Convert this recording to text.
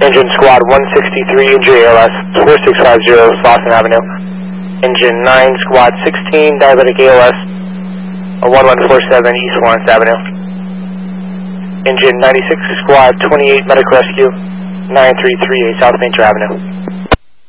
Engine Squad 163, injury ALS 4650 Slauson Avenue. Engine 9 Squad 16, diabetic ALS 1147 East Lawrence Avenue. Engine 96 Squad 28, medical rescue 9338 South Major Avenue.